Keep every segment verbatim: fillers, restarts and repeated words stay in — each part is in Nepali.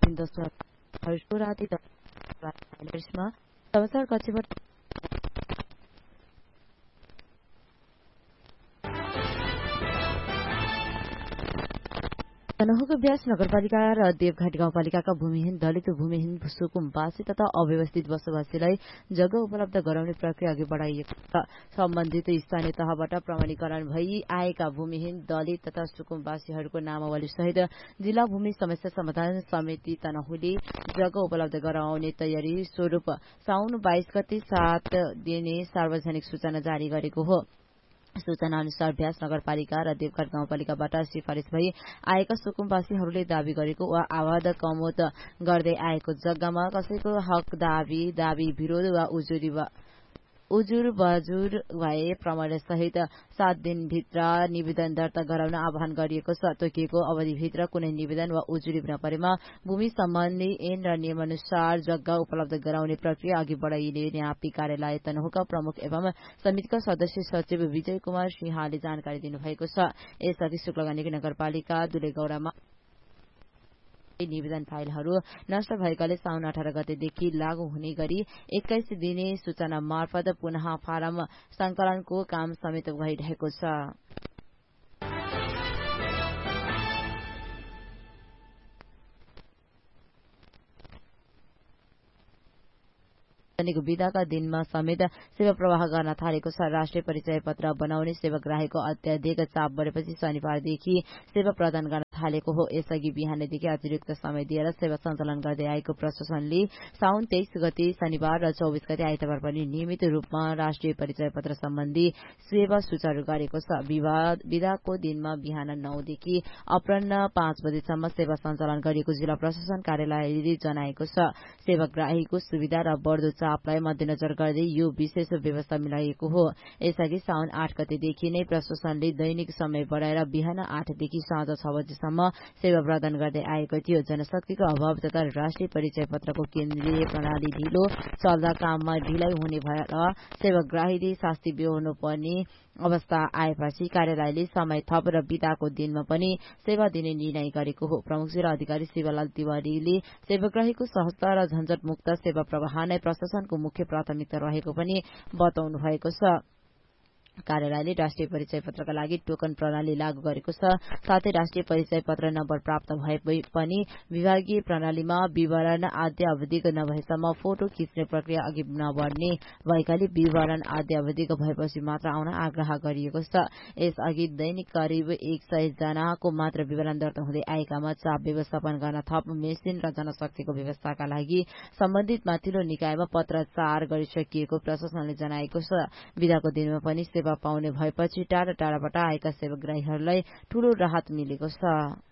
दिन दोस्रो राति समाचार कक्षबाट तनहुँको ब्यास नगरपालिका र देवघाट गाउँपालिकाका भूमिहीन दलित भूमिहीन सुकुम्बासी तथा अव्यवस्थित बसोबासीलाई जग्गा उपलब्ध गराउने प्रक्रिया अघि बढ़ाइएको छ। सम्बन्धित स्थानीय तहबाट प्रमाणीकरण भई आएका भूमिहीन दलित तथा सुकुम्बासीहरूको नामावली सहित जिल्ला भूमि समस्या समाधान समिति तनहुँले जग्गा उपलब्ध गराउने तयारी स्वरूप साउन बाइस गते सात दिने सार्वजनिक सूचना जारी गरेको हो। सूचना अनुसार ब्यास नगरपालिका र देवघाट गाउँपालिकाबाट सिफारिश भई आएका सुकुम्बासीहरूले दावी गरेको वा आवाद कमोत गर्दै आएको जग्गामा कसैको हक दावी दावी विरोध वा उजुरी वा उजुर बजुर भए प्रमाण सहित सात दिनभित्र निवेदन दर्ता गराउन आह्वान गरिएको छ। तोकिएको अवधिभित्र कुनै निवेदन वा उजुरी नपरेमा भूमि सम्बन्धी ऐन र नियमानुसार जग्गा उपलब्ध गराउने प्रक्रिया अघि बढ़ाइने न्यापी कार्यालय तनहुँका प्रमुख एवं समितिका सदस्य सचिव विजय कुमार सिंहले जानकारी दिनुभएको छ। यसअघि शुक्लगण्डी नगरपालिका दुलेगौड़ामा निवेदन फाइलहरू नष्ट भएकाले साउन अठार गतेदेखि लागू हुने गरी एक्काइस दिने सूचना मार्फत पुनः फारम संकलनको काम समेत भइरहेको छ। विदाका दिनमा समेत सेवा प्रवाह गर्न थालेको छ। राष्ट्रिय परिचय पत्र बनाउने सेवाग्राहीको अत्याधिक चाप बढेपछि शनिबारदेखि सेवा प्रदान गर्न थालेको हो। यसअघि बिहानदेखि अतिरिक्त समय दिएर सेवा सञ्चालन गर्दै आएको प्रशासनले साउन तेइस गते शनिबार र चौबिस गते आइतबार पनि नियमित रूपमा राष्ट्रिय परिचय पत्र सम्बन्धी सेवा सुचारू गरेको छ। विदाको दिनमा बिहान नौदेखि अपराह्न पाँच बजेसम्म सेवा सञ्चालन गरिएको जिल्ला प्रशासन कार्यालयले जनाएको छ। सेवाग्राहीको सुविधा र बढ्दो चापलाई मध्यनजर गर्दै यो विशेष व्यवस्था मिलाइएको हो। यसअघि साउन आठ गतेदेखि नै प्रशासनले दैनिक समय बढ़ाएर बिहान आठदेखि साँझ छ बजेसम्म सेवा प्रदान गर्दै आएको थियो। जनशक्तिको अभाव तथा राष्ट्रिय परिचय पत्रको केन्द्रीय प्रणाली ढिलो चल्दा काममा ढिलाइ हुने भएर सेवाग्राहीले शास्ति बेहोर्नु पर्ने अवस्था आएपछि कार्यालयले समय थप र बिदाको दिनमा पनि सेवा दिने निर्णय गरेको हो। प्रमुख जिल्ला अधिकारी शिवलाल तिवारीले सेवाग्राहीको सहजता र झन्झट मुक्त सेवा प्रवाह नै प्रशासनको मुख्य प्राथमिकता रहेको पनि बताउनु भएको छ। कार्यालयले राष्ट्रिय परिचय पत्रका लागि टोकन प्रणाली लागू गरेको छ। साथै राष्ट्रिय परिचय पत्र नम्बर प्राप्त भए पनि विभागीय प्रणालीमा विवरण आद्य अवधिक नभएसम्म फोटो खिच्ने प्रक्रिया अघि नबढ्ने भएकाले विवरण आद्य अवधिक भएपछि मात्र आउन आग्रह गरिएको छ। यसअघि दैनिक करिब एक सय जनाको मात्र विवरण दर्ता हुँदै आएकामा चाप व्यवस्थापन गर्न थप मेसिन र जनशक्तिको व्यवस्थाका लागि सम्बन्धित माथिल्लो निकायमा पत्राचार गरिसकिएको प्रशासनले जनाएको छ। विदाको दिनमा पनि सेवा पाउने भएपछि टाढा टाढाबाट आएका सेवाग्राहीहरूलाई ठूलो राहत मिलेको छ।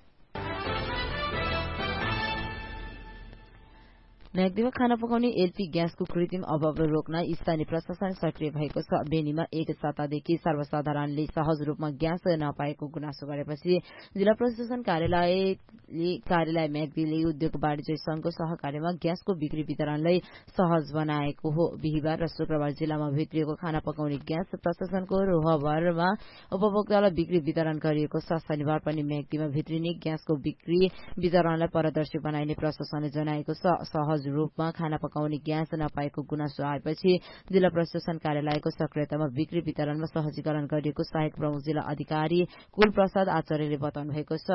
म्याग्दीमा खाना पकाउने एलपी ग्यासको कृत्रिम अभाव रोक्न स्थानीय प्रशासन सक्रिय भएको छ। बेनीमा एक सातादेखि सर्वसाधारणले सहज रूपमा ग्यास नपाएको गुनासो गरेपछि जिल्ला प्रशासन कार्यालयले कार्यालय म्याग्दीले उद्योग वाणिज्य संघको सहकार्यमा ग्यासको बिक्री वितरणलाई सहज बनाएको हो। बिहिबार र शुक्रबार जिल्लामा भित्रिएको खाना पकाउने ग्यास प्रशासनको रोहबरमा उपभोक्तालाई बिक्री वितरण गरिएको छ। शनिबार पनि म्याग्दीमा भित्रिने ग्यासको बिक्री वितरणलाई पारदर्शी बनाइने प्रशासनले जनाएको छ। सहज रूपमा खाना पकाउने ग्यास नपाएको गुनासो आएपछि जिल्ला प्रशासन कार्यालयको सक्रियतामा बिक्री वितरणमा सहजीकरण गरिएको सहायक प्रमुख जिल्ला अधिकारी कुलप्रसाद आचार्यले बताउनु भएको छ।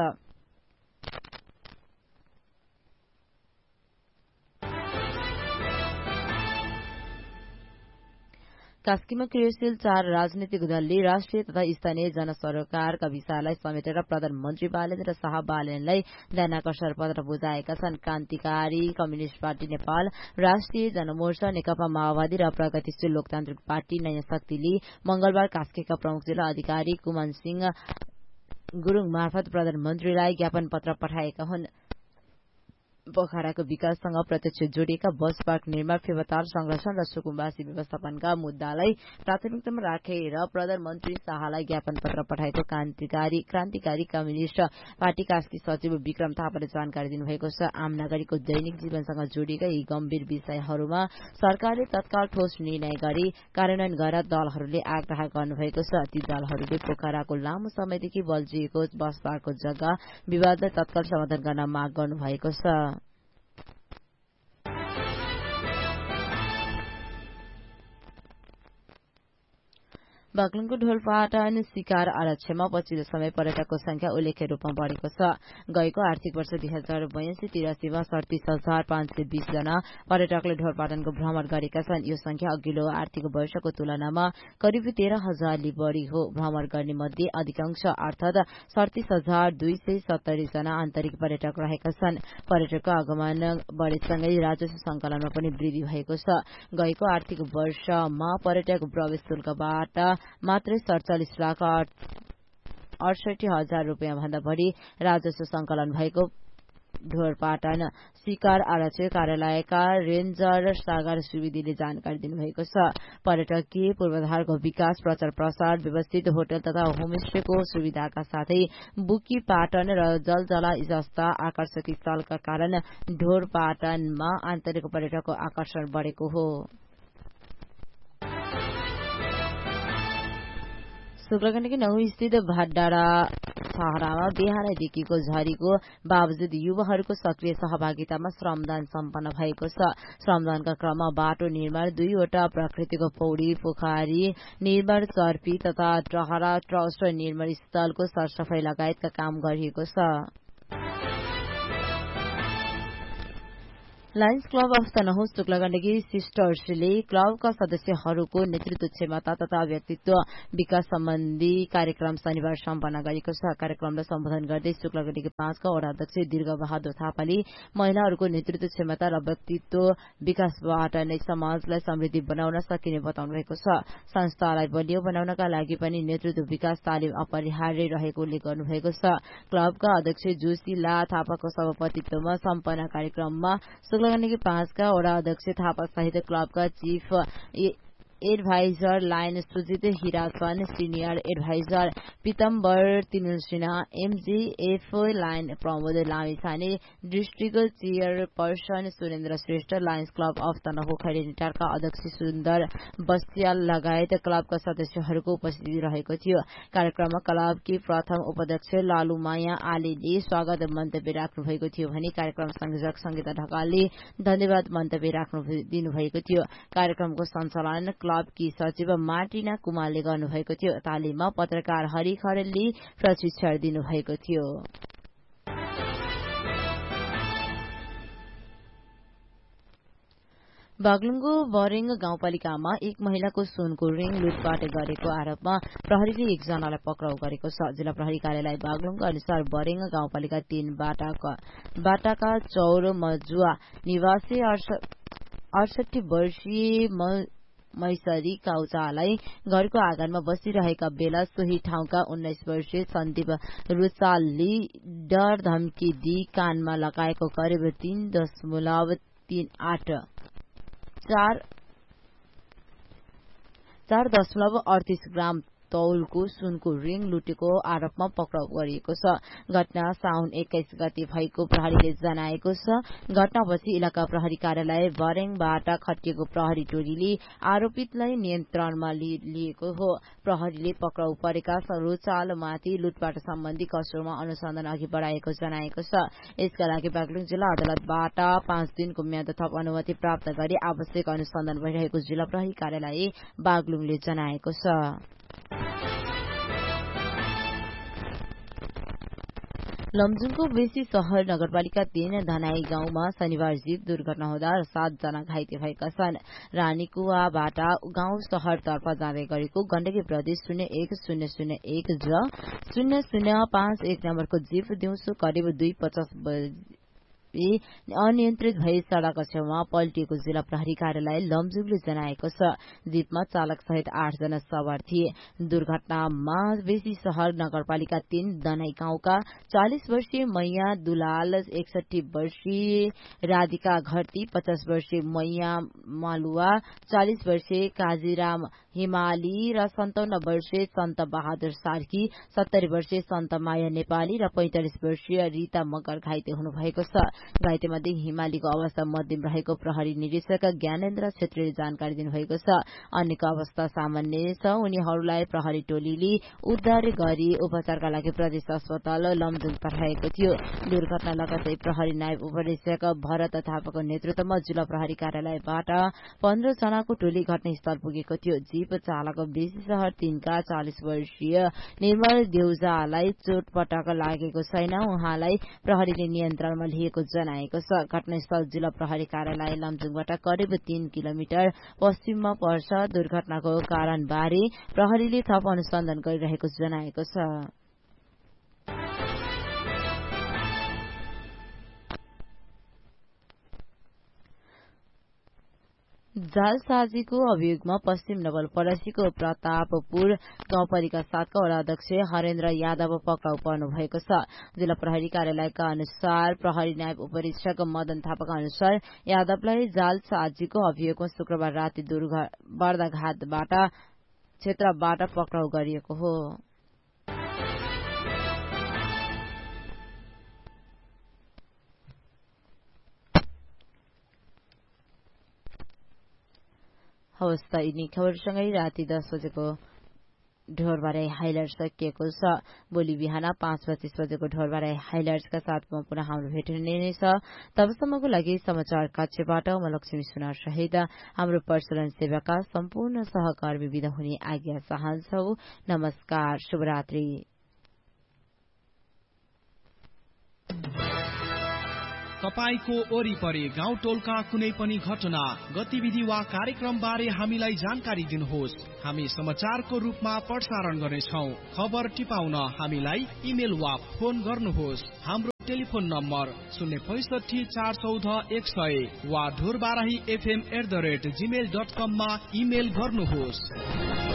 कास्कीमा क्रियाशील चार राजनीतिक दलले राष्ट्रिय तथा स्थानीय जनसरोकारका विषयलाई समेटेर प्रधानमन्त्री बालेन्द्र शाह बालेनलाई ध्यानाकर्षण पत्र बुझाएका छन्। क्रान्तिकारी कम्युनिष्ट पार्टी नेपाल, राष्ट्रिय जनमोर्चा, नेकपा माओवादी र प्रगतिशील लोकतान्त्रिक पार्टी नयाँ शक्तिले मंगलबार कास्कीका प्रमुख जिल्ला अधिकारी कुमन सिंह गुरूङ मार्फत प्रधानमन्त्रीलाई ज्ञापन पत्र पठाएका हुन्। पोखराको विकाससँग प्रत्यक्ष जोडिएका बस पार्क निर्माण, फेवाताल संरक्षण र सुकुम्बासी व्यवस्थापनका मुद्दालाई प्राथमिकतामा राखेर प्रधानमन्त्री शाहलाई ज्ञापन पत्र पठाएको क्रान्तिकारी क्रान्तिकारी कम्युनिष्ट पार्टी कास्की सचिव विक्रम थापाले जानकारी दिनुभएको छ। आम नागरिकको दैनिक जीवनसँग जोडिएका यी गम्भीर विषयहरूमा सरकारले तत्काल ठोस निर्णय गरी कार्यान्वयन गर्न दलहरूले आग्रह गर्नुभएको छ। ती दलहरूले पोखराको लामो समयदेखि बल्झिएको बस पार्कको जग्गा विवादलाई तत्काल समाधान गर्न माग गर्नुभएको छ। बागलुङको ढोलपाटन शिकार आरक्षमा पछिल्लो समय पर्यटकको संख्या उल्लेख्य रूपमा बढ़ेको छ। गएको आर्थिक वर्ष दुई हजार बयासी तिरासीमा सड़तीस हजार पाँच सय बीस जना पर्यटकले ढोलपाटनको भ्रमण गरेका छन्। यो संख्या अघिल्लो आर्थिक वर्षको तुलनामा करिब तेह्र हजारले बढ़ी हो। भ्रमण गर्ने मध्ये अधिकांश अर्थात सड़तीस हजार दुई सय सत्तरी जना आन्तरिक पर्यटक रहेका छन्। पर्यटकको आगमन बढ़ेसँगै राजस्व संकलनमा पनि वृद्धि भएको छ। गएको आर्थिक वर्षमा पर्यटक प्रवेश शुल्कबाट मात्रै सड़चालिस लाख अडसठी हजार रूपियाँ भन्दा बढ़ी राजस्व संकलन भएको ढोरपाटन शिकार आरक्षी कार्यालयका रेन्जर सागर सुवेदीले जानकारी दिनुभएको छ। पर्यटकीय पूर्वाधारको विकास, प्रचार प्रसार, व्यवस्थित होटल तथा होमस्टेको सुविधाका साथै बुकी पाटन र जलजला जस्ता आकर्षक स्थलका कारण ढोरपाटनमा आन्तरिक पर्यटकको आकर्षण बढ़ेको हो। शुक्रगण्डकी नौ स्थित भटडाँडा छहरामा बिहानदेखिको झरीको बावजुद युवाहरूको सक्रिय सहभागितामा श्रमदान सम्पन्न भएको छ। श्रमदानका क्रममा बाटो निर्माण, दुईवटा प्राकृतिक पौडी, पोखरी निर्माण, चर्पी तथा टहरा ट्रस्ट निर्माण स्थलको सरसफाई लगायतका काम गरिएको छ। लायन्स क्लब अफ तनहुँ शुक्लागण्डकी सिस्टर्सले क्लबका सदस्यहरूको नेतृत्व क्षमता तथा व्यक्तित्व विकास सम्बन्धी कार्यक्रम शनिबार सम्पन्न गरेको छ। कार्यक्रमलाई सम्बोधन गर्दै शुक्लागण्डकी पाँचका वडा अध्यक्ष दीर्घ बहादुर थापाले महिलाहरूको नेतृत्व क्षमता र व्यक्तित्व विकासबाट नै समाजलाई समृद्धि बनाउन सकिने बताउनु भएको छ। संस्थालाई बलियो बनाउनका लागि पनि नेतृत्व विकास तालिम अपरिहार्य रहेको उल्लेख गर्नुभएको छ। क्लबका अध्यक्ष जोशीला थापाको सभापतित्वमा सम्पन्न कार्यक्रममा शुक्लागण्डकी पाँचका वडा अध्यक्ष थापा सहित क्लबका chief adviser line Sujit हिरासन, senior adviser पितम्बर तिनुल Sinha, MGF line Pramod Lamichhane, district chairperson Surendra Shrestha, Lions club of Tanahun खैरेनीटारका अध्यक्ष सुन्दर बस्याल लगायत क्लबका सदस्यहरूको उपस्थिति रहेको थियो। कार्यक्रममा क्लबकी प्रथम उपाध्यक्ष लालुमाया आलीले स्वागत मन्तव्य राख्नु भएको थियो भने कार्यक्रम संयोजक संगीता ढकालले धन्यवाद मन्तव्य राख्नु दिनुभएको थियो। कार्यक्रमको सञ्चालन क्लबकी सचिव मार्टिना कुमारले गर्नुभएको थियो। तालिममा पत्रकार हरि खरेलले प्रशिक्षण दिनुभएको थियो। बागलुङको बरेङ गाउँपालिकामा एक महिलाको सुनको रिङ लुटपाट गरेको आरोपमा प्रहरीले एकजनालाई पक्राउ गरेको छ। जिल्ला प्रहरी कार्यालय बागलुङका अनुसार बरेङ गाउँपालिका तीन बाटाका बाटाका चौर मजुवा निवासी अडसठी वर्षीय मैसरी काउचालाई घरको आँगनमा बसिरहेका बेला सोही ठाउँका उन्नाइस वर्षीय सन्दीप रुचालले डर धम्की दिई कानमा लगाएको करिब तीन दशमलव तीन आठ चार चार दशमलव अडतीस ग्राम तौलको सुनको रिङ लुटेको आरोपमा पक्राउ गरिएको छ। घटना साउन एक्काइस गते भएको प्रहरीले जनाएको छ। घटनापछि इलाका प्रहरी कार्यालय बरेङबाट खटिएको प्रहरी टोलीले आरोपितलाई नियन्त्रणमा लिएको हो। प्रहरीले पक्राउ परेका रोचालमाथि लुटपाट सम्बन्धी कसुरमा अनुसन्धान अघि बढ़ाएको जनाएको छ। यसका लागि बागलुङ जिल्ला अदालतबाट पाँच दिनको म्याद थप अनुमति प्राप्त गरी आवश्यक अनुसन्धान भइरहेको जिल्ला प्रहरी कार्यालय बागलुङले जनाएको छ। लमजुङको बेसी शहर नगरपालिका तीन धनाई गाउँमा शनिबार जीप दुर्घटना हुँदा सात जना घाइते भएका छन्। रानीकुवाबाट गाउँ शहरतर्फ जाँदै गरेको गण्डकी प्रदेश शून्य एक शून्य शून्य एक ज शून्य शून्य पाँच एक नम्बरको जीप दिउँसो करिब दुई पचास अनियन्त्रित भई सड़क छेउमा पल्टिएको जिल्ला प्रहरी कार्यालय लमजुङले जनाएको छ। जीपमा चालक सहित आठ जना सवार थिए। दुर्घटनामा बेसी शहर नगरपालिका तीन दनाई गाउँका चालिस वर्षीय मैया दुलाल, एकसठी वर्षीय राधिका घरती, पचास वर्षीय मैया मालुवा, चालिस वर्षीय काजीराम हिमाली र सन्ताउन्न वर्षीय सन्त बहादुर सार्की, सत्तरी वर्षीय सन्त माया नेपाली र पैंतालिस वर्षीय रीता मगर घाइते हुनुभएको छ। घाइतेमध्ये हिमालीको अवस्था मध्यम रहेको प्रहरी निरीक्षक ज्ञानेन्द्र छेत्रीले जानकारी दिनुभएको छ। अन्यको अवस्था सामान्य छ। उनीहरूलाई प्रहरी टोलीले उद्धार गरी उपचारका लागि प्रदेश अस्पताल लमजुङ पठाएको थियो। दुर्घटना लगतै प्रहरी नायब उपरीक्षक भरत थापाको नेतृत्वमा जिल्ला प्रहरी कार्यालयबाट पन्ध्र जनाको टोली घटनास्थल पुगेको थियो। जीप चालक वृषि शहर तीनका चालिस वर्षीय निर्मल देउजालाई चोटपटक लागेको छैन। उहाँलाई प्रहरीले नियन्त्रणमा लिएको जनाएको छ। घटनास्थल जिल्ला प्रहरी कार्यालय लमजुङबाट करिब तीन किलोमिटर पश्चिममा पर्छ। दुर्घटनाको कारणबारे प्रहरीले थप अनुसन्धान गरिरहेको जनाएको छ। जालसाजीको अभियोगमा पश्चिम नवलपरासीको प्रतापपुर गाउँपालिका सातका वडा अध्यक्ष हरेन्द्र यादव पक्राउ पर्नु भएको छ। जिल्ला प्रहरी कार्यालयका अनुसार प्रहरी नायब उपरीक्षक मदन थापाका अनुसार यादवलाई जालसाजीको अभियोगमा शुक्रबार राति बर्दाघाटबाट क्षेत्रबाट पक्राउ गरिएको हो। हवस् त यिनी खबरसँगै राति दस बजेको ढोरबारे हाइलाइट्स सकिएको छ। भोलि बिहान पाँच पच्चीस बजेको ढोरबारे हाइलाइट्सका साथमा पुनः हाम्रो भेट हुने नै छ। तबसम्मको लागि समाचार कक्षबाट म लक्ष्मी सुनार सहित हाम्रो प्रसारण सेवाका सम्पूर्ण सहकर्मी बिदा हुने आज्ञा चाहन्छौ। नमस्कार, शुभरात्रि। तपाईको वरिपरि गाउँ टोलका कुनै पनि घटना, गतिविधि वा कार्यक्रम बारे हामीलाई जानकारी दिनुहोस्। हामी समाचारको रूपमा प्रसारण गर्नेछौँ। खबर टिपाउन हामीलाई इमेल वा फोन गर्नुहोस्। हाम्रो टेलिफोन नम्बर शून्य पैसठी चार चौध एक सय वा Dhorbarahi FM at the rate Gmail dot कममा इमेल गर्नुहोस्।